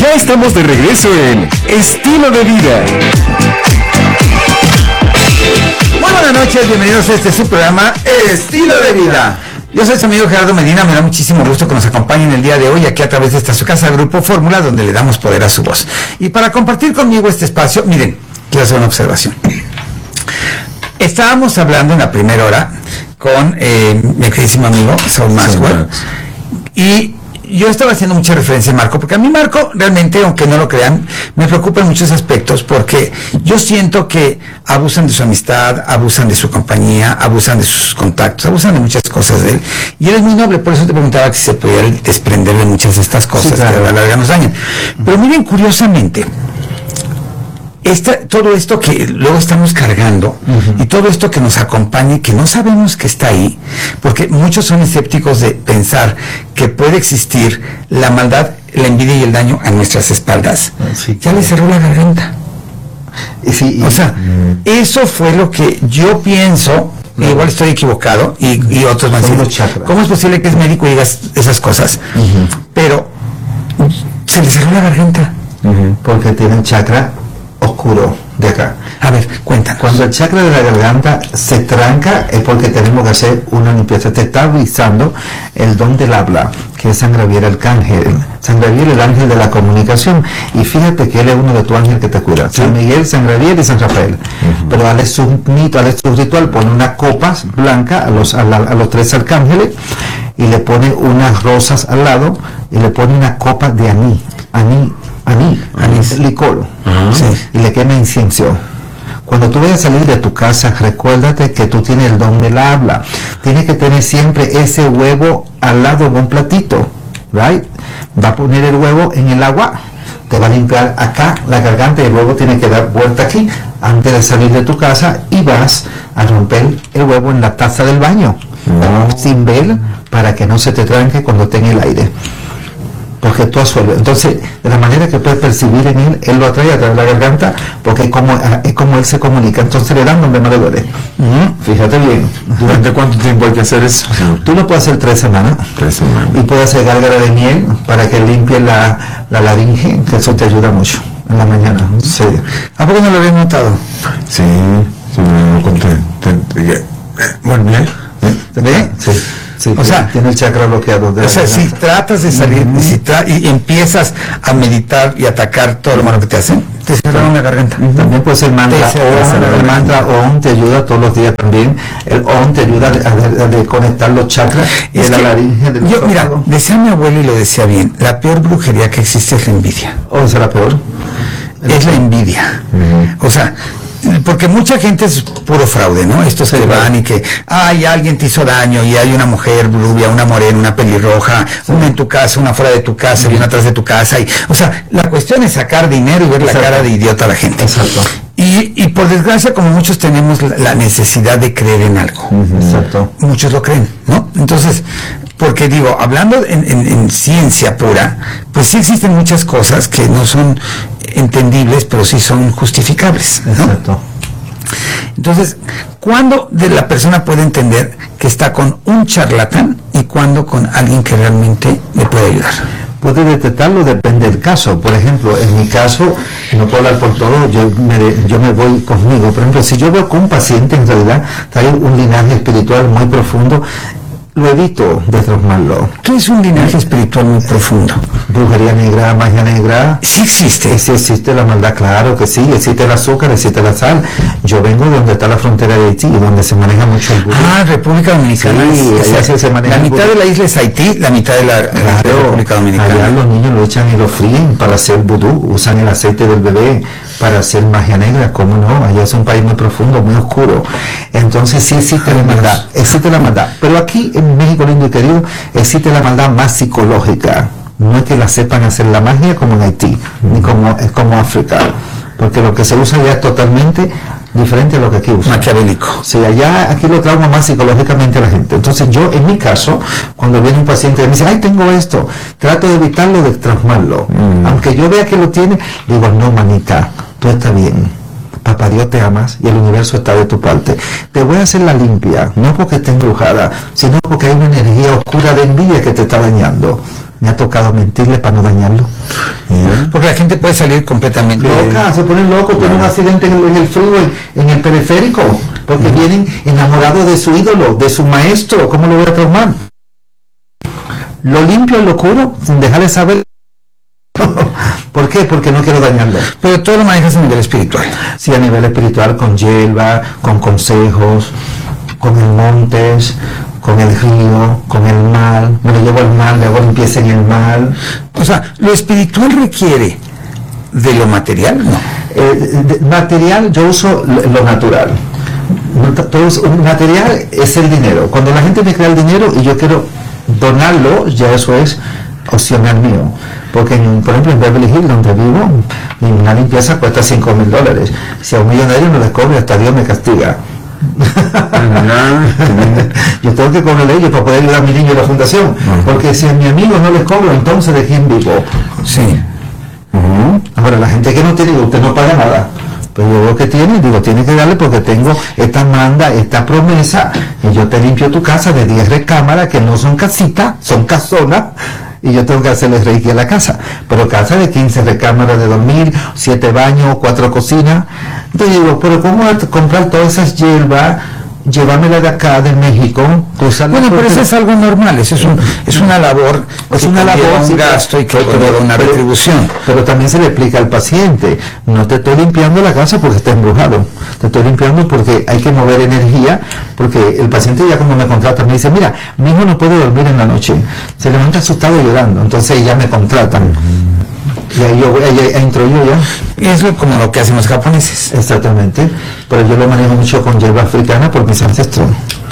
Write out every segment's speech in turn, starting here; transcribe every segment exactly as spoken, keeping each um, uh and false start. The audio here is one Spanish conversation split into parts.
Ya estamos de regreso en Estilo de Vida. Muy buenas noches, bienvenidos a este su programa Estilo de Vida. Yo soy su amigo Gerardo Medina, me da muchísimo gusto que nos acompañen el día de hoy aquí a través de esta su casa Grupo Fórmula, donde le damos poder a su voz. Y para compartir conmigo este espacio, miren, quiero hacer una observación. Estábamos hablando en la primera hora con eh, mi queridísimo amigo Saul Maxwell, y yo estaba haciendo mucha referencia a Marco, porque a mí Marco realmente, aunque no lo crean, me preocupa en muchos aspectos, porque yo siento que abusan de su amistad, abusan de su compañía, abusan de sus contactos, abusan de muchas cosas de él, y él es muy noble. Por eso te preguntaba que si se podía desprender de muchas de estas cosas, sí, claro, que a la larga nos dañan. Pero miren, curiosamente, Esta, todo esto que luego estamos cargando, uh-huh, y todo esto que nos acompaña y que no sabemos que está ahí, porque muchos son escépticos de pensar que puede existir la maldad, la envidia y el daño a nuestras espaldas. Sí, ya le cerró la garganta. Sí, y, o sea, uh, eso fue lo que yo pienso. Uh-huh. Igual estoy equivocado y, y otros van a decir, ¿cómo es posible que es médico y digas esas cosas? Uh-huh. Pero se le cerró la garganta. Uh-huh. Porque tienen chakra oscuro de acá. A ver, cuéntanos. Cuando el chakra de la garganta se tranca es porque tenemos que hacer una limpieza. Te está avisando el don del habla, que es San Gabriel Arcángel. San Gabriel, el ángel de la comunicación. Y fíjate que él es uno de tus ángeles que te cuida. ¿Sí? San Miguel, San Gabriel y San Rafael. Uh-huh. Pero dale su mito, dale su ritual, pone una copa blanca a los, a, la, a los tres arcángeles y le pone unas rosas al lado y le pone una copa de aní. Aní. Aní, aní, licor, uh-huh, sí, y le quema incienso. Cuando tú vayas a salir de tu casa, recuérdate que tú tienes el don del habla. Tienes que tener siempre ese huevo al lado de un platito, right? Va a poner el huevo en el agua, te va a limpiar acá la garganta y el huevo tiene que dar vuelta aquí antes de salir de tu casa, y vas a romper el huevo en la taza del baño, uh-huh, sin ver, para que no se te tranque cuando esté en el aire. Porque tú absuelves. Entonces, de la manera que puedes percibir en él, él lo atrae a través de la garganta, porque es como, es como él se comunica. Entonces le dan donde no le duele. Uh-huh. Fíjate bien. ¿Durante cuánto tiempo hay que hacer eso? Tú lo puedes hacer tres semanas. Tres semanas. Y puedes hacer gárgara de miel para que limpie la, la laringe, que eso te ayuda mucho en la mañana. Sí. ¿A poco no lo habías notado? Sí, sí, me lo conté. Bueno, bien. ¿Ve? Sí. Sí, o sea, tiene el chakra bloqueado. De o sea, si tratas de salir, uh-huh, si tra- y empiezas a meditar y atacar todo lo malo que te hacen, te cerraron la garganta. Uh-huh. También puede ser mantra Om. El mantra Om te ayuda todos los días también. El Om te ayuda a, a, a, a conectar los chakras y la laringe del yo, mira, decía mi abuelo y lo decía bien, la peor brujería que existe es la envidia. ¿O es la peor? Es la envidia. Uh-huh. O sea, porque mucha gente es puro fraude, ¿no? Estos que van y que, ay, alguien te hizo daño y hay una mujer rubia, una morena, una pelirroja, sí, una en tu casa, una fuera de tu casa, uh-huh, y una atrás de tu casa. Y, o sea, la cuestión es sacar dinero y ver, exacto, la cara de idiota a la gente. Exacto. Y, y por desgracia, como muchos tenemos la, la necesidad de creer en algo. Uh-huh. Exacto. Muchos lo creen, ¿no? Entonces, porque digo, hablando en, en, en ciencia pura, pues sí existen muchas cosas que no son entendibles, pero sí son justificables, ¿no? Exacto. Entonces, ¿cuándo de la persona puede entender que está con un charlatán y cuándo con alguien que realmente le puede ayudar? Puede detectarlo, depende del caso. Por ejemplo, en mi caso, no puedo hablar por todo, yo me, yo me voy conmigo. Por ejemplo, si yo veo que un paciente en realidad trae un linaje espiritual muy profundo, lo evito de transformarlo. ¿Qué es un linaje espiritual muy profundo? Brujería negra, magia negra. Sí existe. Sí existe la maldad, claro que sí. Existe el azúcar, existe la sal. Yo vengo de donde está la frontera de Haití, donde se maneja mucho el vudú. Ah, República Dominicana. Sí, o sea, se, se maneja la mitad de la isla es Haití, la mitad de la, claro, la República Dominicana. Allá los niños lo echan y lo fríen para hacer vudú. Usan el aceite del bebé para hacer magia negra. ¿Cómo no? Allá es un país muy profundo, muy oscuro. Entonces sí existe la maldad. Existe la maldad. Pero aquí en México lindo y querido, existe la maldad más psicológica. No es que la sepan hacer la magia como en Haití, uh-huh, ni como, como África, porque lo que se usa allá es totalmente diferente a lo que aquí usa. Maquiavélico. Sí, allá aquí lo trauma más psicológicamente a la gente. Entonces yo, en mi caso, cuando viene un paciente y me dice, ay, tengo esto, trato de evitarlo, de transformarlo. Uh-huh. Aunque yo vea que lo tiene, digo, no, manita, tú estás bien. Papá Dios te amas y el universo está de tu parte. Te voy a hacer la limpia, no porque esté embrujada, sino porque hay una energía oscura de envidia que te está dañando. Me ha tocado mentirle para no dañarlo. energía. Porque la gente puede salir completamente Loca, se ponen locos, tienen un accidente en el, en el freeway, en el periférico, porque vienen enamorados de su ídolo, de su maestro. ¿Cómo lo voy a traumar? Lo limpio y lo curo, sin dejarle saber. ¿Por qué? Porque no quiero dañarlo. Pero todo lo manejas a nivel espiritual. Sí, a nivel espiritual, con hierba, con consejos, con el montes, con el río, con el mal. Me lo llevo al mal, le hago limpieza en el mal. O sea, lo espiritual requiere de lo material, ¿no? Eh, de- material, yo uso lo, lo natural. Todo es- un material es el dinero. Cuando la gente me crea el dinero y yo quiero donarlo, ya eso es opcional mío. Porque, en- por ejemplo, en Beverly Hills, donde vivo, una limpieza cuesta cinco mil dólares. Si a un millonario no le cobre, hasta Dios me castiga. Yo tengo que cobrarle a ellos para poder ayudar a mi niño en la fundación. Porque si a mi amigo no le cobro, entonces ¿de quién vivo? Sí. Ahora, la gente que no tiene, usted no paga nada. Pero yo veo que tiene, digo, tiene que darle porque tengo esta manda, esta promesa, y yo te limpio tu casa de diez recámaras, que no son casitas, son casonas, y yo tengo que hacerle reiki a la casa. Pero casa de quince recámaras de dormir, siete baños, cuatro cocinas. Entonces digo, pero ¿cómo voy a comprar todas esas hierbas, llevármela de acá, de México, usarla? Bueno, pero porque- eso es algo normal, eso es, un, es una labor, Es que una conlleva labor, un sí, gasto y que pero- conlleva una pero- retribución. Pero también se le explica al paciente, no te estoy limpiando la casa porque está embrujado, te estoy limpiando porque hay que mover energía, porque el paciente ya cuando me contrata me dice, mira, mi hijo no puede dormir en la noche, se levanta asustado llorando, entonces ya me contratan. Y ahí yo, ahí, ahí entro yo ya. Es lo- como lo que hacen los japoneses. Exactamente, pero yo lo manejo mucho con hierba africana por mis ancestros.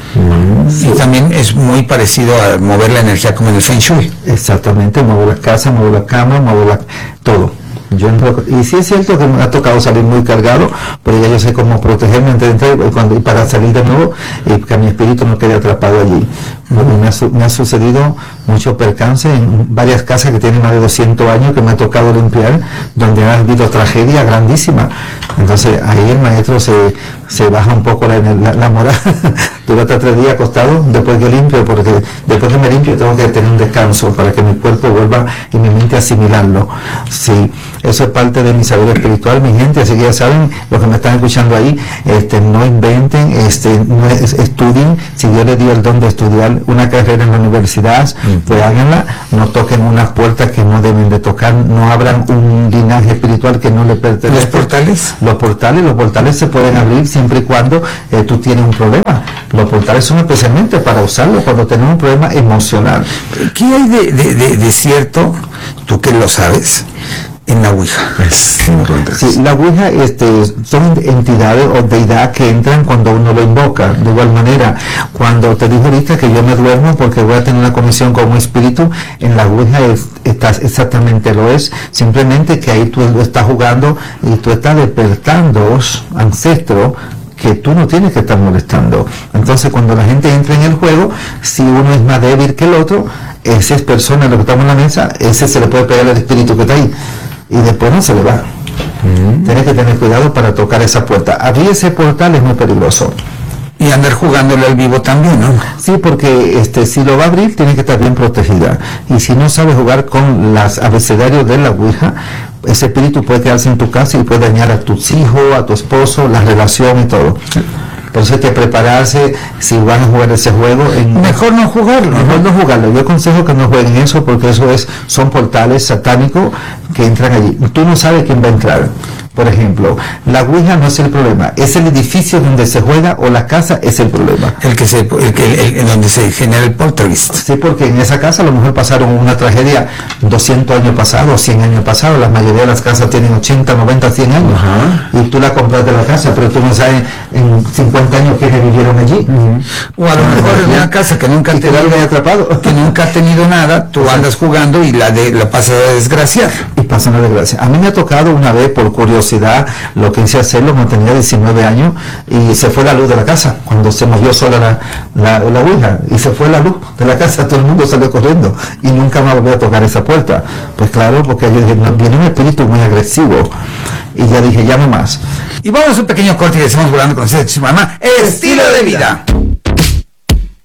Y también es muy parecido a mover la energía como en el Feng Shui. Exactamente, muevo la casa, muevo la cama, muevo la, todo. Yo entro- y sí es cierto que me ha tocado salir muy cargado, pero ya yo sé cómo protegerme antes de entrar y cuando, y para salir de nuevo y que mi espíritu no quede atrapado allí. Bueno, me, ha, su- me ha sucedido mucho percance en varias casas que tienen más de doscientos años que me ha tocado limpiar, donde ha habido tragedia grandísima. Entonces ahí el maestro se, se baja un poco la, la, la moral. Duro hasta tres días acostado después que limpio, porque después que me limpio tengo que tener un descanso para que mi cuerpo vuelva y mi mente asimilarlo. Sí, eso es parte de mi saber espiritual, mi gente, así que ya saben, los que me están escuchando ahí, este, no inventen, este, no es- estudien, si Dios les dio el don de estudiar una carrera en la universidad, pues háganla, no toquen unas puertas que no deben de tocar, no abran un linaje espiritual que no le pertenece. ¿Los portales? Los portales, los portales se pueden abrir siempre y cuando eh, tú tienes un problema. Los portales son especialmente para usarlo cuando tenemos un problema emocional. ¿Qué hay de, de, de, de cierto, tú que lo sabes, en la Ouija? Es importante. Sí, la Ouija este, son entidades o deidad que entran cuando uno lo invoca. De igual manera, cuando te digo ahorita que yo me duermo porque voy a tener una conexión con un espíritu, en la Ouija es, estás, exactamente lo es. Simplemente que ahí tú estás jugando y tú estás despertando ancestros que tú no tienes que estar molestando. Entonces, cuando la gente entra en el juego, si uno es más débil que el otro, esa es persona, lo que estamos en la mesa, ese se le puede pegar al espíritu que está ahí. Y después no se le va. Tienes que tener cuidado para tocar esa puerta. Abrir ese portal es muy peligroso. Y andar jugándole al vivo también, ¿no? Sí, porque este, si lo va a abrir, tiene que estar bien protegida. Y si no sabe jugar con las abecedarios de la Ouija, ese espíritu puede quedarse en tu casa y puede dañar a tus hijos, a tu esposo, la relación y todo. Por eso hay que prepararse si van a jugar ese juego. En, Mejor no jugarlo, Mejor ¿no? no jugarlo. Yo aconsejo que no jueguen eso porque eso es son portales satánicos que entran allí. Tú no sabes quién va a entrar. Por ejemplo, la Ouija no es el problema, es el edificio donde se juega o la casa es el problema. El que se, el que, el- en donde se genera el poltergeist. Sí, porque en esa casa a lo mejor pasaron una tragedia doscientos años pasados, cien años pasados. La mayoría de las casas tienen ochenta, noventa, cien años. Y tú la compraste la casa, pero tú no sabes en cincuenta años quiénes vivieron allí. O a lo mejor en una casa que nunca ha Y te tenido, vuelven atrapado. que nunca ha tenido nada, tú andas jugando y la de la pasas a desgraciar. Y pasa una desgracia. A mí me ha tocado una vez por curiosidad, lo que hice hacerlo cuando tenía diecinueve años y se fue la luz de la casa cuando se movió sola la, la, la Ouija y se fue la luz de la casa, todo el mundo salió corriendo y nunca más volvió a tocar esa puerta. Pues claro, porque yo dije, no, viene un espíritu muy agresivo y ya dije, ya no más. Y vamos a un pequeño corte y decimos volando con ustedes, su mamá, estilo de vida.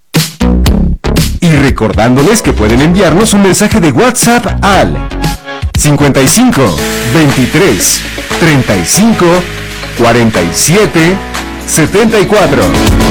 Y recordándoles que pueden enviarnos un mensaje de WhatsApp al cincuenta y cinco, veintitrés, treinta y cinco, cuarenta y siete, setenta y cuatro.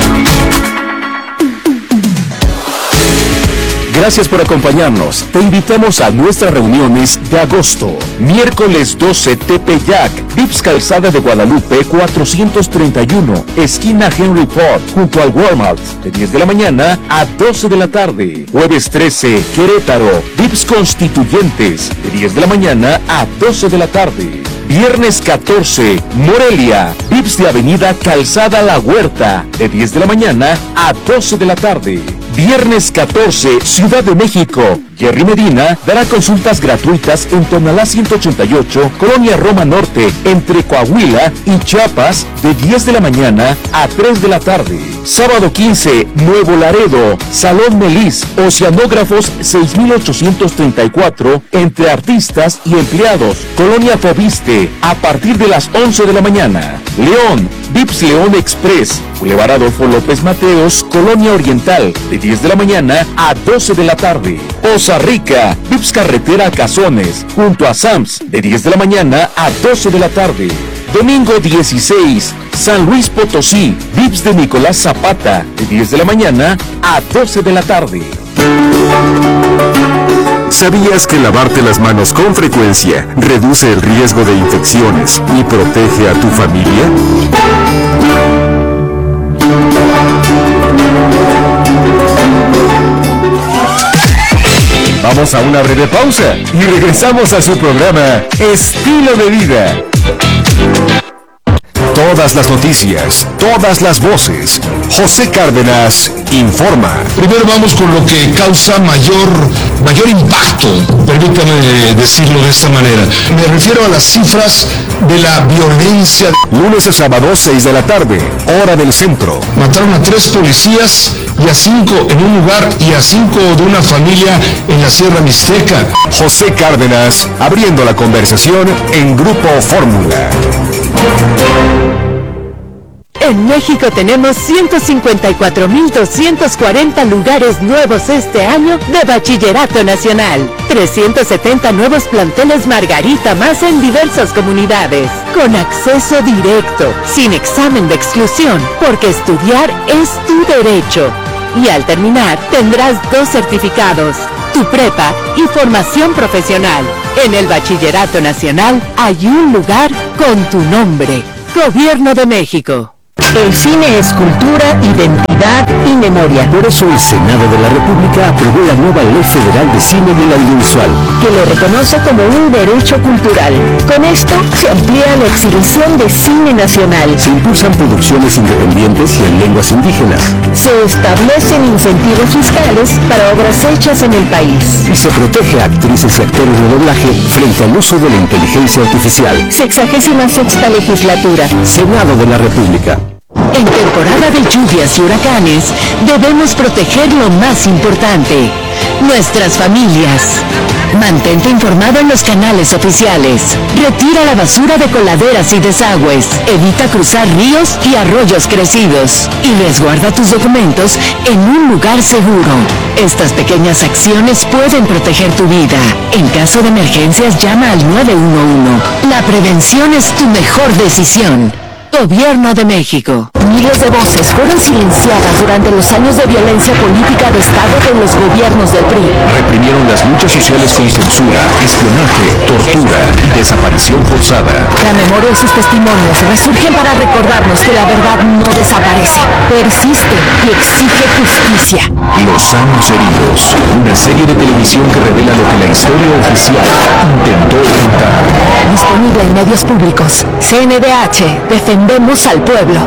Gracias por acompañarnos. Te invitamos a nuestras reuniones de agosto. Miércoles doce, Tepeyac, Vips Calzada de Guadalupe cuatrocientos treinta y uno, esquina Henry Ford, junto al Walmart, de diez de la mañana a doce de la tarde. Jueves trece, Querétaro, Vips Constituyentes, de diez de la mañana a doce de la tarde. Viernes catorce, Morelia, Vips de Avenida Calzada La Huerta, de diez de la mañana a doce de la tarde. Viernes catorce, Ciudad de México, Jerry Medina dará consultas gratuitas en Tonalá ciento ochenta y ocho, Colonia Roma Norte, entre Coahuila y Chiapas, de diez de la mañana a tres de la tarde. Sábado quince, Nuevo Laredo, Salón Melis, Oceanógrafos seis mil ochocientos treinta y cuatro, entre artistas y empleados, Colonia Fobiste, a partir de las once de la mañana. León, Vips León Express, Boulevard Adolfo López Mateos, Colonia Oriental, de diez de la mañana a doce de la tarde. Poza Rica, Vips Carretera Cazones, junto a Sams, de diez de la mañana a doce de la tarde. Domingo dieciséis, San Luis Potosí, Vips de Nicolás Zapata, de diez de la mañana a doce de la tarde. ¿Sabías que lavarte las manos con frecuencia reduce el riesgo de infecciones y protege a tu familia? Vamos a una breve pausa y regresamos a su programa Estilo de Vida. Todas las noticias, todas las voces. José Cárdenas informa. Primero vamos con lo que causa mayor, mayor impacto, permítame decirlo de esta manera. Me refiero a las cifras de la violencia. Lunes a sábado, seis de la tarde, hora del centro. Mataron a tres policías y a cinco en un lugar y a cinco de una familia en la Sierra Mixteca. José Cárdenas, abriendo la conversación en Grupo Fórmula. En México tenemos ciento cincuenta y cuatro mil doscientos cuarenta lugares nuevos este año de Bachillerato Nacional. trescientos setenta nuevos planteles Margarita más en diversas comunidades. Con acceso directo, sin examen de exclusión, porque estudiar es tu derecho. Y al terminar, tendrás dos certificados, tu prepa y formación profesional. En el Bachillerato Nacional hay un lugar con tu nombre. Gobierno de México. El cine es cultura, identidad y memoria. Por eso el Senado de la República aprobó la nueva Ley Federal de Cine del Audiovisual, que lo reconoce como un derecho cultural. Con esto se amplía la exhibición de cine nacional. Se impulsan producciones independientes y en lenguas indígenas. Se establecen incentivos fiscales para obras hechas en el país. Y se protege a actrices y actores de doblaje frente al uso de la inteligencia artificial. Sexagésima sexta legislatura. Senado de la República. En temporada de lluvias y huracanes, debemos proteger lo más importante, nuestras familias. Mantente informado en los canales oficiales. Retira la basura de coladeras y desagües. Evita cruzar ríos y arroyos crecidos. Y resguarda tus documentos en un lugar seguro. Estas pequeñas acciones pueden proteger tu vida. En caso de emergencias, llama al nueve uno uno. La prevención es tu mejor decisión. Gobierno de México. Miles de voces fueron silenciadas durante los años de violencia política de Estado de los gobiernos del P R I. Reprimieron las luchas sociales con censura, espionaje, tortura y desaparición forzada. La memoria y sus testimonios resurgen para recordarnos que la verdad no desaparece, persiste y exige justicia. Los años heridos. Una serie de televisión que revela lo que la historia oficial intentó ocultar. Disponible en medios públicos. C N D H. Defendemos al pueblo.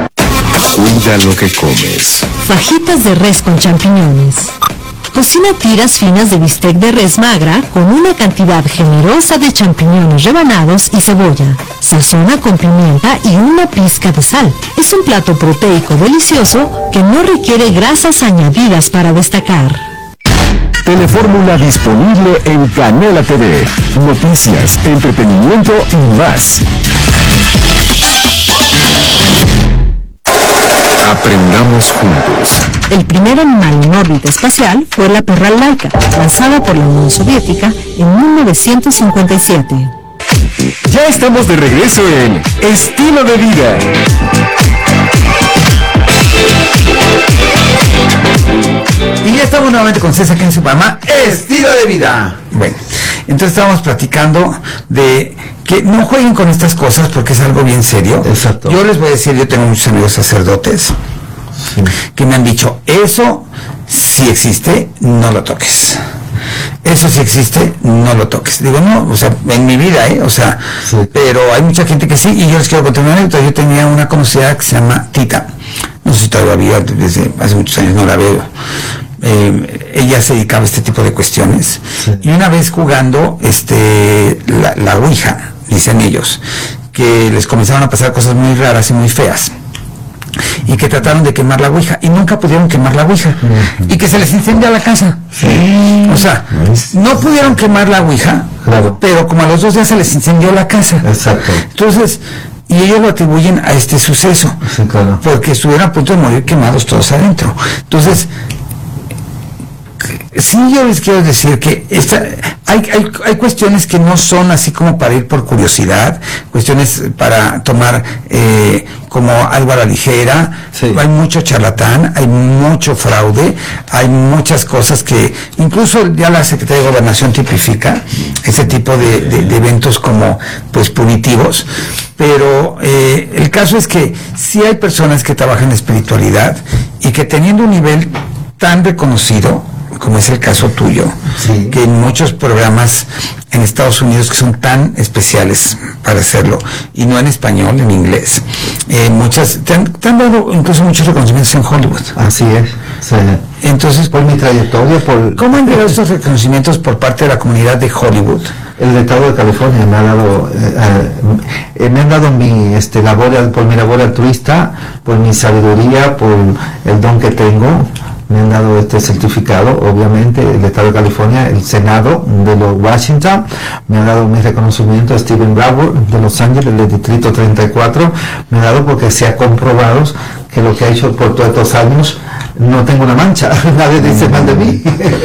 Cuida lo que comes. Fajitas de res con champiñones. Cocina tiras finas de bistec de res magra con una cantidad generosa de champiñones rebanados y cebolla. Sazona con pimienta y una pizca de sal. Es un plato proteico delicioso que no requiere grasas añadidas para destacar. Telefórmula disponible en Canela T V. Noticias, entretenimiento y más. Aprendamos juntos. El primer animal en órbita espacial fue la perra Laika, lanzada por la Unión Soviética en mil novecientos cincuenta y siete. Ya estamos de regreso en Estilo de Vida. Y ya estamos nuevamente con César aquí en su programa Estilo de Vida. Bueno, entonces estábamos platicando de que no jueguen con estas cosas porque es algo bien serio. Exacto. Yo les voy a decir, yo tengo muchos amigos sacerdotes sí. que me han dicho, eso si existe, no lo toques. Eso sí existe, no lo toques. Digo, no, o sea, en mi vida, ¿eh? O sea, sí. Pero hay mucha gente que sí, y yo les quiero contar una anécdota. Yo tenía una conocida que se llama Tita. No sé si todavía, desde hace muchos años no la veo. Eh, ella se dedicaba a este tipo de cuestiones. Sí. Y una vez jugando, este, la, la Ouija, dicen ellos, que les comenzaron a pasar cosas muy raras y muy feas. Y que trataron de quemar la Ouija y nunca pudieron quemar la Ouija uh-huh. y que se les incendia la casa. Sí. O sea, no pudieron quemar la Ouija, claro. pero como a los dos días se les incendió la casa. Exacto. Entonces, y ellos lo atribuyen a este suceso, sí, claro. porque estuvieron a punto de morir quemados todos adentro. Entonces, sí, yo les quiero decir que esta, hay, hay, hay cuestiones que no son así como para ir por curiosidad, cuestiones para tomar eh, como algo a la ligera. Sí. Hay mucho charlatán, hay mucho fraude, hay muchas cosas que incluso ya la Secretaría de Gobernación tipifica ese tipo de, de, de eventos como pues punitivos, pero eh, el caso es que sí hay personas que trabajan en espiritualidad y que teniendo un nivel tan reconocido como es el caso tuyo, sí. que en muchos programas en Estados Unidos que son tan especiales para hacerlo, y no en español, en inglés, eh, muchas, te han, te han dado incluso muchos reconocimientos en Hollywood. Así es. Sí. Entonces, por mi trayectoria, por... ¿Cómo han llegado estos reconocimientos por parte de la comunidad de Hollywood? El Estado de California me ha dado, eh, eh, me han dado mi este, labor, por mi labor altruista, por mi sabiduría, por el don que tengo. Me han dado este certificado, obviamente, el Estado de California, el Senado de los Washington, me ha dado mi reconocimiento a Stephen Broward de Los Ángeles, del Distrito treinta y cuatro, me ha dado porque se ha comprobado que lo que ha hecho por todos estos años no tengo una mancha, nadie dice mal de mí.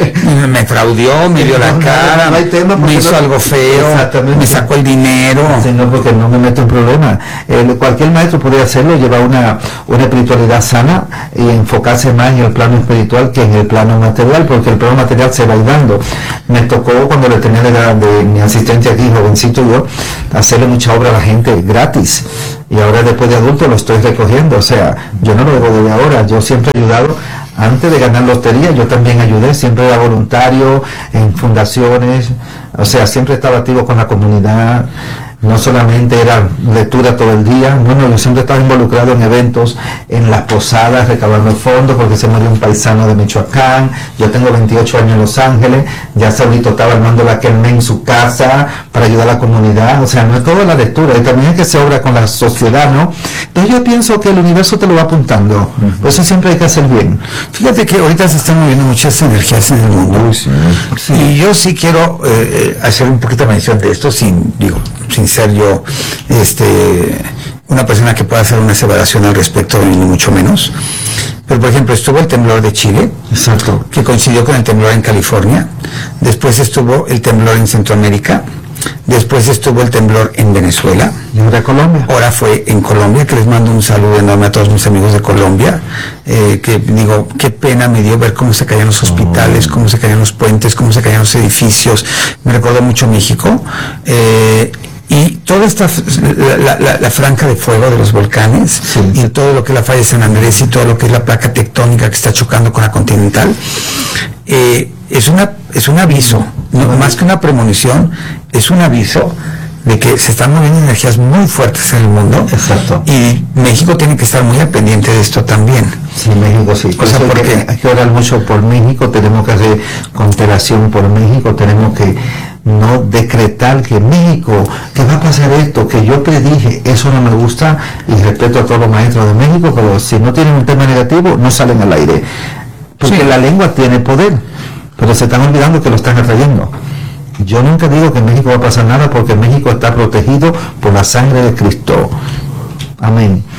Me fraudió, me dio la no, cara, no, no tema me hizo no, algo feo, me sacó el dinero. Sí, no, porque no me meto en problema. Eh, cualquier maestro podría hacerlo, llevar una, una espiritualidad sana y enfocarse más en el plano espiritual que en el plano material, porque el plano material se va dando. Me tocó cuando le tenía de, de mi asistente aquí, jovencito yo, hacerle mucha obra a la gente gratis. Y ahora después de adulto lo estoy recogiendo, o sea, yo no lo hago desde ahora, yo siempre he ayudado, antes de ganar lotería yo también ayudé, siempre era voluntario en fundaciones, o sea, siempre estaba activo con la comunidad, no solamente era lectura todo el día, bueno, yo siempre estaba involucrado en eventos, en las posadas, recaudando fondos, porque se murió un paisano de Michoacán, yo tengo veintiocho años en Los Ángeles, ya Saulito estaba armando la Kermés en su casa, para ayudar a la comunidad, o sea, no es toda la lectura, y también es que se obra con la sociedad, ¿no? Entonces yo pienso que el universo te lo va apuntando, uh-huh. Por eso siempre hay que hacer bien. Fíjate que ahorita se están moviendo muchas energías en el mundo, sí, sí. Y yo sí quiero eh, hacer un poquito de mención de esto, sin, digo, sin ser yo este una persona que pueda hacer una aseveración al respecto, ni mucho menos. Pero por ejemplo estuvo el temblor de Chile, exacto, que coincidió con el temblor en California, después estuvo el temblor en Centroamérica, después estuvo el temblor en Venezuela, y ahora Colombia, ahora fue en Colombia, que les mando un saludo enorme a todos mis amigos de Colombia, eh, que digo, qué pena me dio ver cómo se caían los hospitales, oh. cómo se caían los puentes, cómo se caían los edificios, me recordó mucho México, eh, y toda esta la, la, la franja de fuego de los volcanes, sí. Y todo lo que es la falla de San Andrés y todo lo que es la placa tectónica que está chocando con la continental, eh, es una es un aviso, no más que una premonición, es un aviso de que se están moviendo energías muy fuertes en el mundo. Exacto. Y México tiene que estar muy al pendiente de esto también. Sí, México sí. O sea, porque hay, hay que orar mucho por México, tenemos que hacer constelación por México, tenemos que no decretar que México, que va a pasar esto, que yo predije, eso no me gusta, y respeto a todos los maestros de México, pero si no tienen un tema negativo, no salen al aire. Porque sí. La lengua tiene poder, pero se están olvidando que lo están atrayendo. Yo nunca digo que en México va a pasar nada, porque México está protegido por la sangre de Cristo. Amén.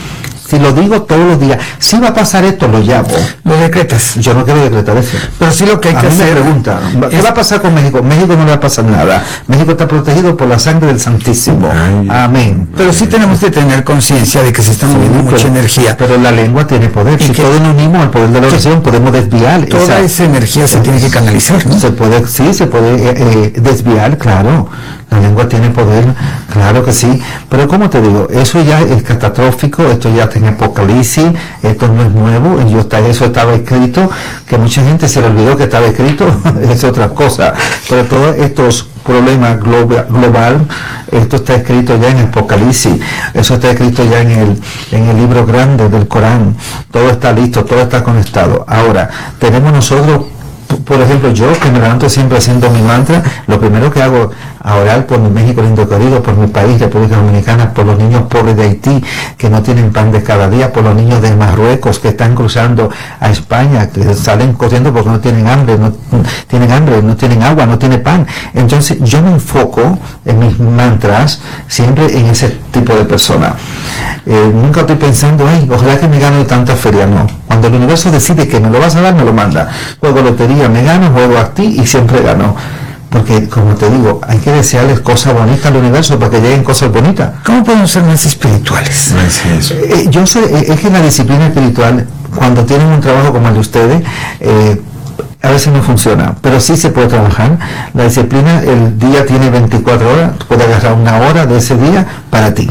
Si lo digo todos los días, si va a pasar esto, lo llamo. Lo decretas. Yo no quiero decretar eso. Pero sí lo que hay a que mí hacer. Me pregunta, ¿qué es... va a pasar con México? México no le va a pasar nada. México está protegido por la sangre del Santísimo. Ay, amén. Pero sí tenemos que tener conciencia de que se está moviendo sí, mucha pero, energía. Pero la lengua tiene poder. Y si que, todos nos unimos al poder de la oración, podemos desviar. Toda esa, esa energía se tiene que canalizar, ¿no? Se puede, sí, se puede eh, eh, desviar, claro. La lengua tiene poder, claro que sí. Pero como te digo, eso ya es catastrófico, esto ya está en Apocalipsis, esto no es nuevo, yo está, eso estaba escrito, que mucha gente se le olvidó que estaba escrito, es otra cosa. Pero todos estos problemas global, global, esto está escrito ya en Apocalipsis, eso está escrito ya en el, en el libro grande del Corán, todo está listo, todo está conectado. Ahora, tenemos nosotros, por ejemplo, yo que me levanto siempre haciendo mi mantra, lo primero que hago a orar por mi México lindo querido, por mi país, República Dominicana, por los niños pobres de Haití que no tienen pan de cada día, por los niños de Marruecos que están cruzando a España, que salen corriendo porque no tienen hambre, no tienen hambre, no tienen agua, no tienen pan. Entonces yo me enfoco en mis mantras siempre en ese tipo de personas. Eh, nunca estoy pensando, ay, ojalá que me gane tanta feria, no. Cuando el universo decide que me lo vas a dar, me lo manda. Juego lotería, me gano, juego a ti y siempre gano. Porque, como te digo, hay que desearles cosas bonitas al universo para que lleguen cosas bonitas. ¿Cómo podemos ser más espirituales? No es eso. Eh, yo sé, eh, es que la disciplina espiritual, cuando tienen un trabajo como el de ustedes, eh, a veces no funciona, pero sí se puede trabajar. La disciplina, el día tiene veinticuatro horas, puedes agarrar una hora de ese día para ti.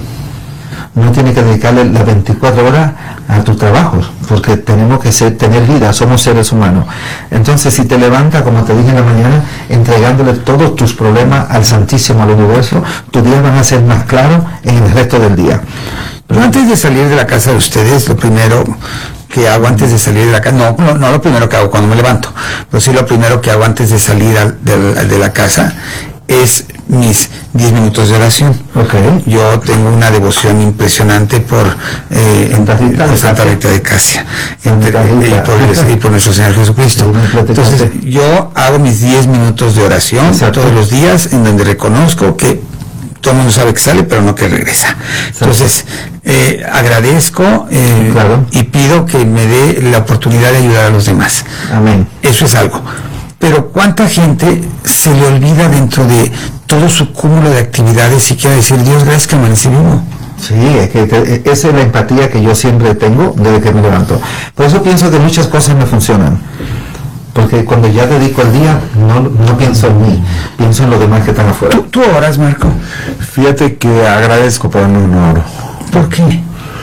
No tienes que dedicarle las veinticuatro horas a tus trabajos, porque tenemos que ser, tener vida, somos seres humanos. Entonces, si te levantas, como te dije en la mañana, entregándole todos tus problemas al Santísimo, al universo, tus días van a ser más claros en el resto del día. Pero antes de salir de la casa de ustedes, lo primero que hago antes de salir de la casa, no, no, no lo primero que hago cuando me levanto, pero sí lo primero que hago antes de salir al, de, de la casa es mis diez minutos de oración. Okay. Yo tengo una devoción impresionante por eh, Santa Rita de Santa Rita de Casia y por, y por nuestro Señor Jesucristo. Entonces yo hago mis diez minutos de oración Exacto. todos los días, en donde reconozco que todo el mundo sabe que sale, pero no que regresa. Entonces eh, agradezco eh, claro. y pido que me dé la oportunidad de ayudar a los demás. Amén. Eso es algo. Pero ¿cuánta gente se le olvida dentro de todo su cúmulo de actividades y quiere decir, Dios, gracias que amanecí vivo? Sí, es que te, esa es la empatía que yo siempre tengo desde que me levanto. Por eso pienso que muchas cosas me funcionan. Porque cuando ya dedico el día, no, no pienso en mí, pienso en los demás que están afuera. ¿Tú, tú oras, Marco? Fíjate que agradezco, pero no, no oro. ¿Por qué?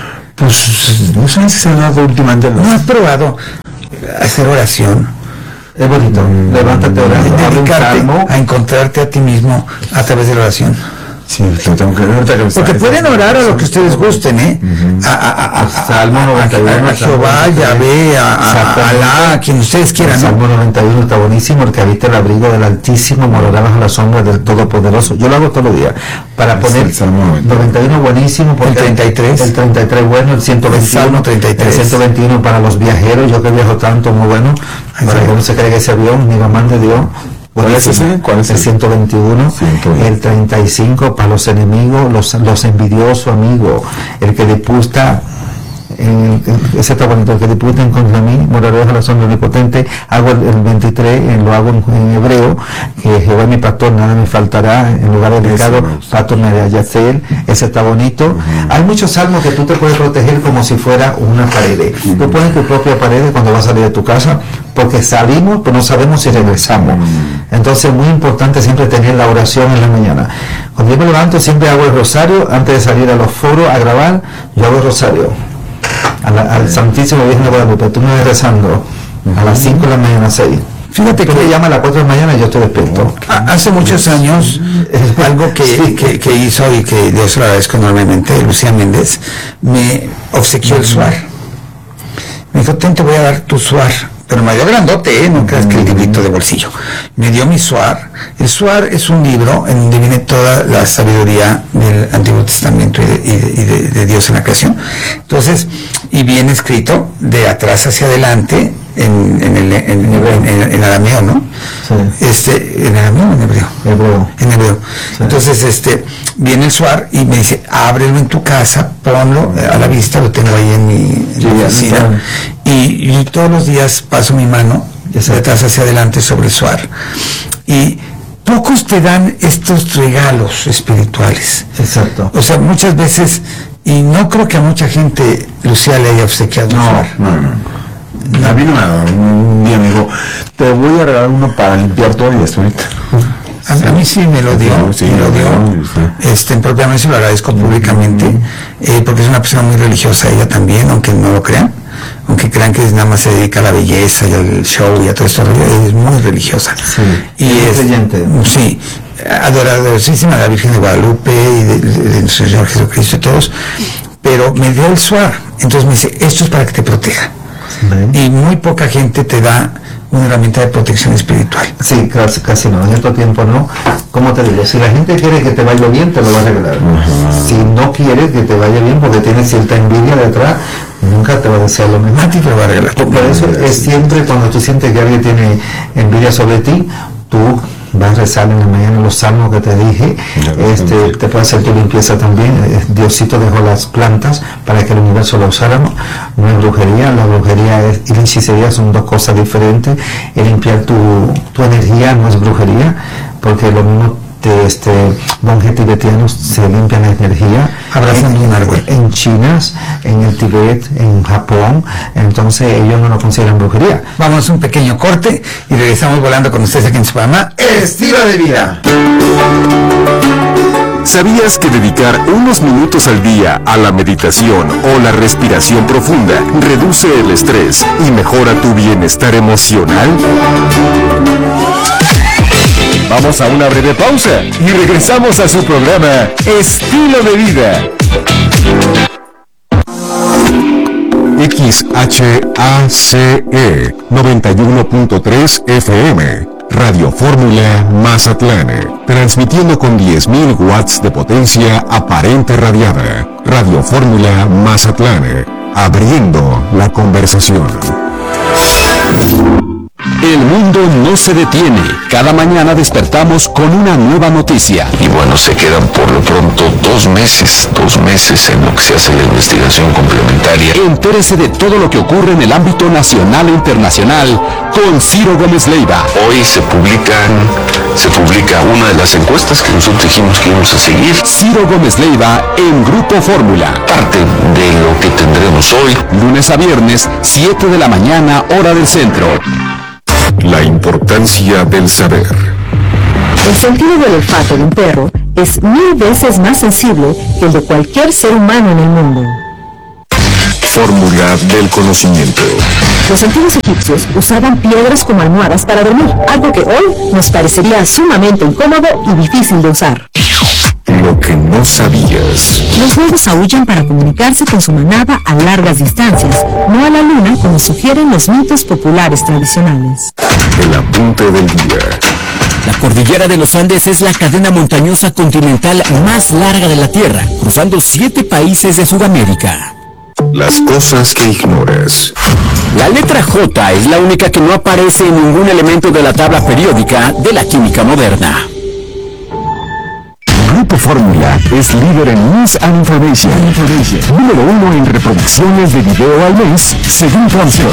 Pues no sé si se ha dado últimamente. ¿No has probado hacer oración? Es bonito, mm, levántate orando, dedicarte a encontrarte a ti mismo a través de la oración. Sí, lo tengo que ver. Porque pueden orar a lo que ustedes gusten, ¿eh? Uh-huh. a, a, a, a, Salmo noventa y uno, a, a Jehová, Yahvé, a, a Alá, a quien ustedes quieran. El Salmo noventa y uno está buenísimo, el que habita el abrigo del Altísimo morará bajo la sombra del Todopoderoso. Yo lo hago todos los días. Para es poner noventa y uno buenísimo, porque el treinta y tres, el treinta y tres bueno, el ciento veintiuno, el, treinta y tres. El ciento veintiuno para los viajeros, yo que viajo tanto, muy bueno. Ay, para sí. que no se caiga ese avión, mi mamá de Dios. ¿Cuál es ese? ¿Cuál es el ciento veintiuno, ciento el treinta y cinco para los enemigos, los, los envidiosos amigos, el que disputa, eh, ese está bonito, el que disputa contra mí, moraré bajo la sombra omnipotente. Hago el, el veintitrés, eh, lo hago en, en hebreo, que Jehová es mi pastor, nada me faltará, en lugar de pecado, pasto me hará yacer, ese está bonito. Uh-huh. Hay muchos salmos que tú te puedes proteger como si fuera una pared. Uh-huh. Tú pones tu propia pared cuando vas a salir de tu casa, porque salimos, pero no sabemos si regresamos. Entonces es muy importante siempre tener la oración en la mañana. Cuando yo me levanto siempre hago el rosario, antes de salir a los foros a grabar, yo hago el rosario. A la, al Santísimo Virgen de Guadalupe, tú me vas rezando a las cinco de la mañana, seis. Fíjate que me llama a las cuatro de la mañana y yo estoy despierto. Hace muchos años, algo que, sí. que, que hizo y que Dios lo agradezco enormemente, Lucía Méndez, me obsequió el suar. Me dijo, ten, te voy a dar tu suar. Pero me dio grandote, ¿eh? No creas que el librito de bolsillo. Me dio mi suar. El suar es un libro en donde viene toda la sabiduría del Antiguo Testamento y de, y de, y de, de Dios en la creación. Entonces, y viene escrito de atrás hacia adelante en, en el en, en, en, en arameo, ¿no? Sí. Este, en arameo o en hebreo. Hebreo. En hebreo. Sí. Entonces, este, viene el Suar y me dice, ábrelo en tu casa, ponlo a la vista, lo tengo ahí en mi, en Sí, mi oficina. sí. Y, y todos los días paso mi mano de atrás hacia adelante sobre el Suar. Y pocos te dan estos regalos espirituales. Exacto. O sea, muchas veces, y no creo que a mucha gente Lucía le haya obsequiado un No, Suar. no, no. A mí no me ha dado. Un día me dijo, te voy a regalar uno para limpiar todo y esto ahorita. A, a mí sí me lo dio, Sí, me lo dio. sí. Este, propiamente se lo agradezco públicamente, eh, porque es una persona muy religiosa ella también, aunque no lo crean, aunque crean que nada más se dedica a la belleza y al show y a todo esto, es muy religiosa. Sí, y es es, creyente. sí, adoradorísima de la Virgen de Guadalupe y de, de, de nuestro Señor Jesucristo y todos, pero me dio el Suar, entonces me dice, esto es para que te proteja. ¿Ven? Y muy poca gente te da una herramienta de protección espiritual. Sí, casi, casi no, en estos tiempos no. Como te digo, si la gente quiere que te vaya bien, te lo va a regalar. Uh-huh. Si no quiere que te vaya bien porque tiene cierta envidia detrás, nunca te va a desear lo mejor. A ti te lo va a regalar. Por eso es siempre cuando tú sientes que alguien tiene envidia sobre ti, tú vas a rezar en la mañana los salmos que te dije, este, te puede hacer tu limpieza también. Diosito dejó las plantas para que el universo lo usara, no, no es brujería, la brujería es, y la hechicería son dos cosas diferentes. El limpiar tu, tu energía no es brujería, porque lo mismo de este monjes tibetanos se limpian la energía abrazando un árbol en China, en el Tibet, en Japón, entonces ellos no lo consideran brujería. Vamos a un pequeño corte y regresamos volando con ustedes aquí en su programa Estilo de Vida. ¿Sabías que dedicar unos minutos al día a la meditación o la respiración profunda reduce el estrés y mejora tu bienestar emocional? Vamos a una breve pausa y regresamos a su programa Estilo de Vida. X H A C E noventa y uno punto tres F M, Radio Fórmula Mazatlán, transmitiendo con diez mil watts de potencia aparente radiada. Radio Fórmula Mazatlán, abriendo la conversación. El mundo no se detiene. Cada mañana despertamos con una nueva noticia. Y bueno, se quedan por lo pronto dos meses, dos meses en lo que se hace la investigación complementaria. Entérese de todo lo que ocurre en el ámbito nacional e internacional con Ciro Gómez Leiva. Hoy se publican, se publica una de las encuestas que nosotros dijimos que íbamos a seguir. Ciro Gómez Leiva en Grupo Fórmula. Parte de lo que tendremos hoy. Lunes a viernes, siete de la mañana, hora del centro. La importancia del saber. El sentido del olfato de un perro es mil veces más sensible que el de cualquier ser humano en el mundo. Fórmula del conocimiento. Los antiguos egipcios usaban piedras como almohadas para dormir, algo que hoy nos parecería sumamente incómodo y difícil de usar. Lo que no sabías. Los lobos aúllan para comunicarse con su manada a largas distancias, no a la luna como sugieren los mitos populares tradicionales. El apunte del día. La cordillera de los Andes es la cadena montañosa continental más larga de la Tierra, cruzando siete países de Sudamérica. Las cosas que ignoras. La letra J es la única que no aparece en ningún elemento de la tabla periódica de la química moderna. Grupo Fórmula es líder en News and Information. Número uno en reproducciones de video al mes, según Thompson.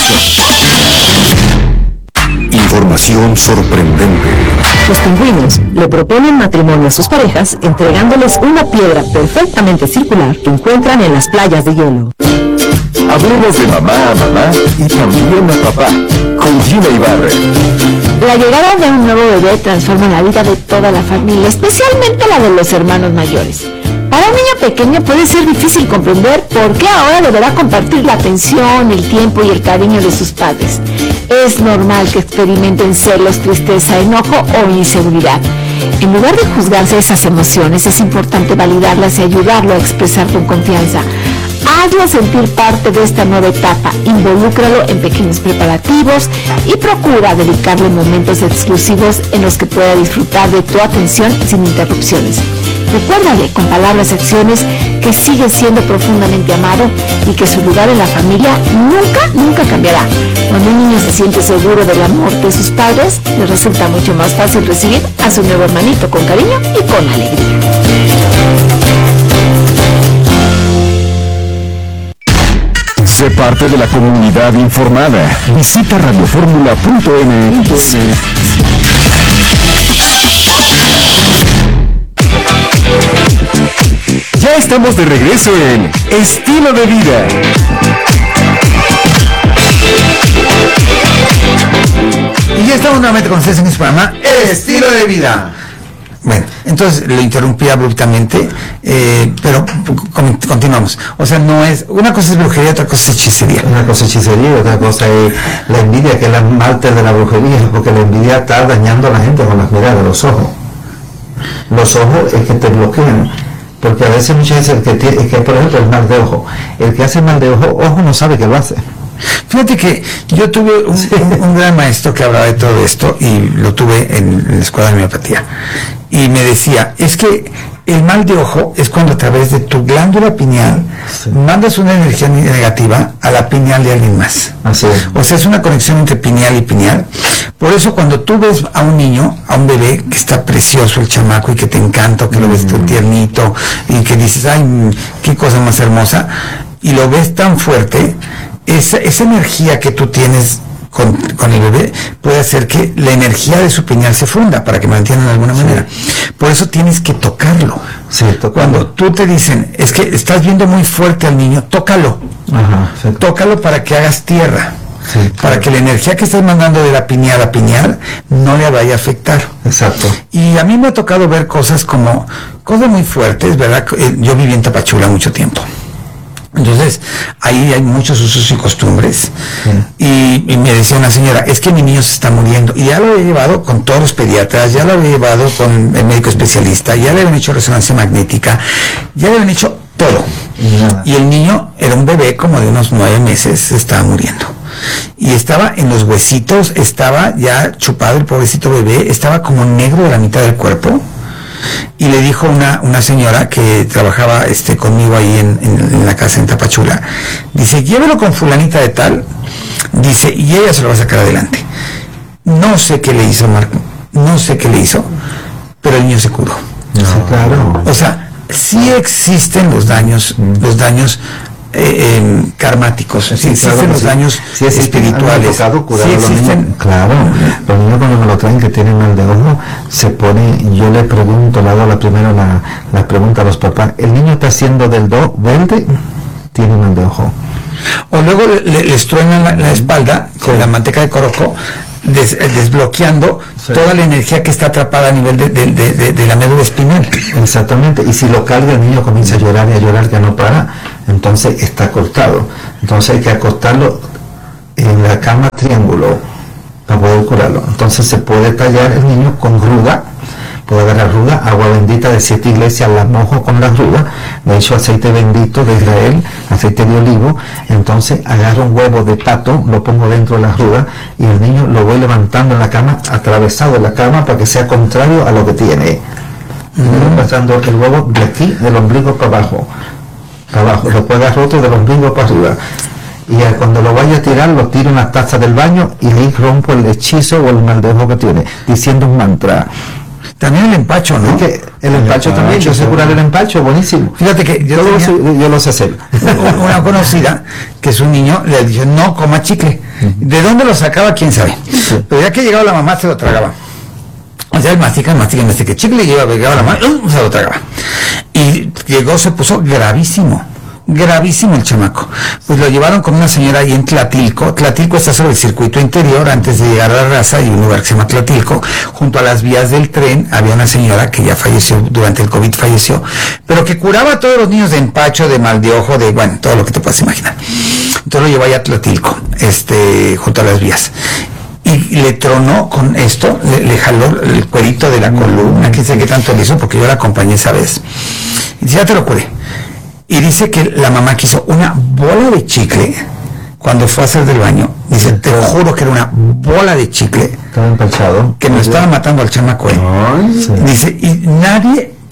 Información sorprendente. Los pingüinos le proponen matrimonio a sus parejas entregándoles una piedra perfectamente circular que encuentran en las playas de hielo. Hablemos de mamá a mamá y también a papá, con Gina Ibarra. La llegada de un nuevo bebé transforma la vida de toda la familia, especialmente la de los hermanos mayores. Para un niño pequeño puede ser difícil comprender por qué ahora deberá compartir la atención, el tiempo y el cariño de sus padres. Es normal que experimenten celos, tristeza, enojo o inseguridad. En lugar de juzgarse esas emociones, es importante validarlas y ayudarlo a expresar con confianza. Hazlo sentir parte de esta nueva etapa, involúcralo en pequeños preparativos y procura dedicarle momentos exclusivos en los que pueda disfrutar de tu atención sin interrupciones. Recuérdale con palabras y acciones que sigue siendo profundamente amado y que su lugar en la familia nunca, nunca cambiará. Cuando un niño se siente seguro del amor de sus padres, le resulta mucho más fácil recibir a su nuevo hermanito con cariño y con alegría. Sé parte de la comunidad informada. Visita radioformula punto ene. Ya estamos de regreso en Estilo de Vida. Y ya estamos nuevamente con ustedes en este programa Estilo de Vida. Bueno, entonces lo interrumpí abruptamente, eh, pero con, continuamos. O sea, no es, una cosa es brujería, otra cosa es hechicería. Una cosa es hechicería y otra cosa es la envidia, que es la máster de la brujería, porque la envidia está dañando a la gente con las miradas de los ojos. Los ojos es que te bloquean, porque a veces muchas veces el que tiene, es que por ejemplo el mal de ojo, el que hace mal de ojo, ojo no sabe que lo hace. Fíjate que yo tuve un, un, un gran maestro que hablaba de todo esto y lo tuve en, en la escuela de homeopatía y me decía, es que el mal de ojo es cuando a través de tu glándula pineal sí. mandas una energía negativa a la pineal de alguien más. Así es. O sea, es una conexión entre pineal y pineal. Por eso cuando tú ves a un niño, a un bebé que está precioso el chamaco y que te encanta, que mm. lo ves tan tiernito y que dices, ay, qué cosa más hermosa, y lo ves tan fuerte, esa, esa energía que tú tienes con, con el bebé puede hacer que la energía de su pineal se funda para que me entiendan de alguna sí. manera. Por eso tienes que tocarlo. Sí, tocarlo. Cuando tú te dicen, es que estás viendo muy fuerte al niño, tócalo. Ajá, sí. Tócalo para que hagas tierra. Sí, claro. Para que la energía que estás mandando de la pineal a pineal no le vaya a afectar. Exacto. Y a mí me ha tocado ver cosas como, cosas muy fuertes, ¿verdad? Yo viví en Tapachula mucho tiempo. Entonces, ahí hay muchos usos y costumbres. Sí. Y, y me decía una señora, es que mi niño se está muriendo. Y ya lo había llevado con todos los pediatras, ya lo había llevado con el médico especialista, ya le habían hecho resonancia magnética, ya le habían hecho todo. Nada. Y el niño era un bebé como de unos nueve meses, se estaba muriendo. Y estaba en los huesitos, estaba ya chupado el pobrecito bebé, estaba como negro de la mitad del cuerpo. Y le dijo una, una señora que trabajaba este, conmigo ahí en, en, en la casa en Tapachula, dice, llévelo con fulanita de tal, dice, y ella se lo va a sacar adelante. No sé qué le hizo Marco, no sé qué le hizo, pero el niño se curó. No, claro. O sea, sí existen los daños, mm. los daños eh, eh, karmáticos, sí, sí existen claro los sí. daños sí, sí, espirituales. Tocado, sí existen. Claro, los niños cuando me lo traen que tienen mal de ojo, se pone, yo le pregunto, le hago la primera la, la pregunta a los papás, ¿el niño está haciendo del do verde? Tiene mal de ojo. O luego le, les truenan la, la espalda con sí. la manteca de coroco, Des, desbloqueando sí. toda la energía que está atrapada a nivel de, de, de, de, de la médula espinal. Exactamente, y si lo carga el niño comienza a llorar y a llorar que no para, entonces está cortado. Entonces hay que acostarlo en la cama triángulo para poder curarlo. Entonces se puede tallar el niño con ruda, puede agarrar ruda, agua bendita de siete iglesias, la mojo con la ruda, le echo aceite bendito de Israel, aceite de olivo, entonces agarro un huevo de pato, lo pongo dentro de la ruda y el niño lo voy levantando en la cama, atravesado en la cama para que sea contrario a lo que tiene. Mm. Pasando el huevo de aquí, del ombligo para abajo, para abajo, lo puede agarrar otro del ombligo para arriba. Y cuando lo vaya a tirar, lo tiro en la taza del baño y ahí rompo el hechizo o el mal de ojo que tiene, diciendo un mantra. También el empacho, ¿no? Es que el, el empacho, empacho también, yo sé curar el empacho, buenísimo. Fíjate que yo, yo, tenía, lo, yo lo sé hacer. Una conocida, que es un niño, le dijo, no coma chicle. Uh-huh. ¿De dónde lo sacaba? ¿Quién sabe? Sí. Pero ya que llegaba la mamá, se lo tragaba. O sea, él mastica, mastica, mastica chicle, llegaba, llegaba la mamá, uh, se lo tragaba. Y llegó, se puso gravísimo. Gravísimo el chamaco. Pues lo llevaron con una señora ahí en Tlatilco. Tlatilco está sobre el circuito interior antes de llegar a la raza, y un lugar que se llama Tlatilco. Junto a las vías del tren había una señora que ya falleció, durante el COVID falleció, pero que curaba a todos los niños de empacho, de mal de ojo, de, bueno, todo lo que te puedas imaginar. Entonces lo llevó allá a Tlatilco, este, junto a las vías. Y le tronó con esto, le, le jaló el cuerito de la columna, quién sabe qué tanto le hizo, porque yo la acompañé esa vez. Y ya te lo curé. Y dice que la mamá quiso una bola de chicle cuando fue a hacer del baño. Dice, te juro que era una bola de chicle. Estaba empachado. Que me estaba matando al chamaco. ¿eh? Ay, sí. Dice, y nadie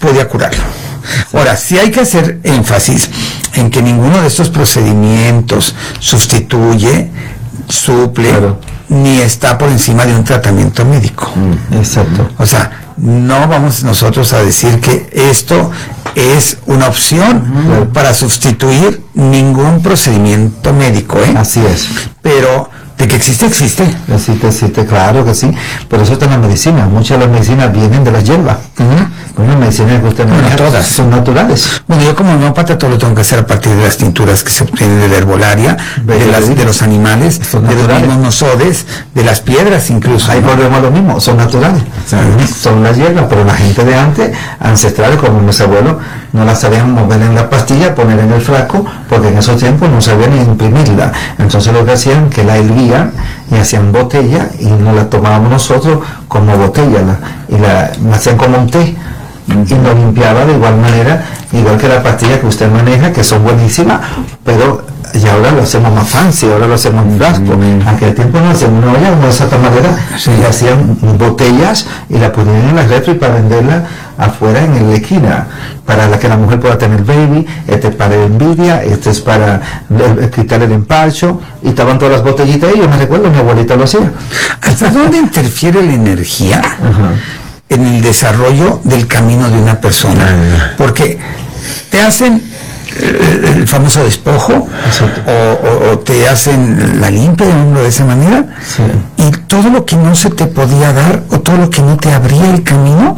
podía curarlo. Ahora, sí hay que hacer énfasis en que ninguno de estos procedimientos sustituye, suple, claro, ni está por encima de un tratamiento médico. Mm, exacto. O sea, no vamos nosotros a decir que esto es una opción uh-huh. para sustituir ningún procedimiento médico, ¿eh? Así es. Pero de que existe, existe. Existe, existe, claro que sí. Por eso está la medicina. Muchas de las medicinas vienen de las hierbas. Uh-huh. Bueno, medicinas que usted maneja, bueno, todas son naturales. Bueno, yo como homeópata todo lo tengo que hacer a partir de las tinturas que se obtienen de la herbolaria, de, las, de los animales, son de naturales. Los mismos nosodes, de las piedras incluso. Ahí ¿no? volvemos a lo mismo, son naturales. Uh-huh. Son las hierbas, pero la gente de antes, ancestrales como mis abuelos, no las sabían mover en la pastilla, poner en el frasco, porque en esos tiempos no sabían ni imprimirla. Entonces lo que hacían, que la hervían y hacían botella y nos la tomábamos nosotros como botella la, y la, la hacían como un té y nos limpiaba de igual manera, igual que la pastilla que usted maneja, que son buenísimas, pero y ahora lo hacemos más fancy, ahora lo hacemos en frasco. Mm. Aquel tiempo no hacían una olla de esa manera, sí. Y hacían botellas y la ponían en la refri para venderla afuera en la esquina, para la que la mujer pueda tener baby, este es para envidia, este es para eh, quitar el empacho, y estaban todas las botellitas ahí. Yo me recuerdo, mi abuelita lo hacía. ¿Hasta dónde interfiere la energía uh-huh. en el desarrollo del camino de una persona? Uh-huh. Porque te hacen el, el famoso despojo o, o, o te hacen la limpia de esa manera, sí. Y todo lo que no se te podía dar o todo lo que no te abría el camino,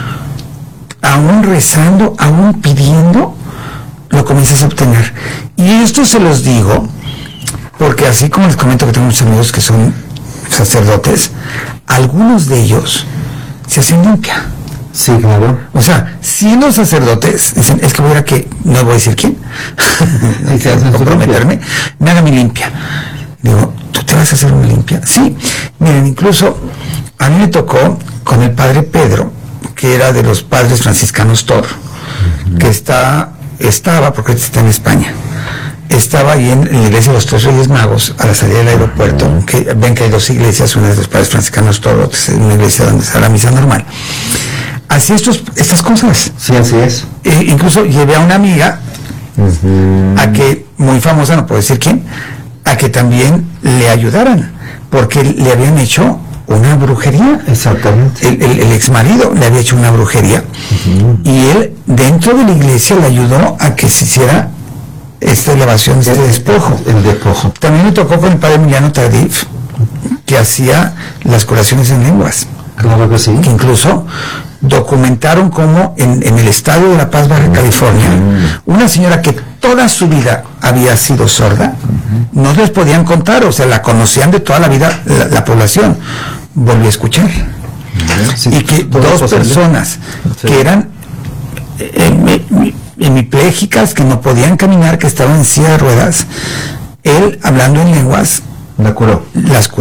aún rezando, aún pidiendo, lo comienzas a obtener. Y esto se los digo porque, así como les comento que tengo muchos amigos que son sacerdotes, algunos de ellos se hacen limpia. Sí, claro. O sea, siendo sacerdotes, dicen, es que voy a que, no voy a decir quién, hay que comprometerme, me haga mi limpia. Digo, ¿tú te vas a hacer una limpia? Sí. Miren, incluso a mí me tocó con el padre Pedro, que era de los padres franciscanos Tor, uh-huh. que está, estaba, porque está en España, estaba ahí en, en la iglesia de los Tres Reyes Magos, a la salida del aeropuerto, uh-huh. que ven que hay dos iglesias, una de los padres franciscanos Tor, otra es una iglesia donde está la misa normal. Así estos, estas cosas. Sí, así es. E incluso llevé a una amiga, uh-huh. a que, muy famosa, no puedo decir quién, a que también le ayudaran, porque le habían hecho una brujería. Exactamente. El, el, el ex marido le había hecho una brujería, uh-huh. y él dentro de la iglesia le ayudó a que se hiciera esta elevación de este despojo. El despojo. También me tocó con el padre Emiliano Tardif, que hacía las curaciones en lenguas. Claro que sí. Que incluso documentaron cómo en, en el estado de La Paz, Baja California, uh-huh. una señora que toda su vida había sido sorda, uh-huh. no les podían contar, o sea, la conocían de toda la vida la, la población, volvió a escuchar. Uh-huh. Sí, y que dos posible. personas sí. que eran eh, hemipléjicas, que no podían caminar, que estaban en silla de ruedas, él hablando en lenguas, la curó. las curó.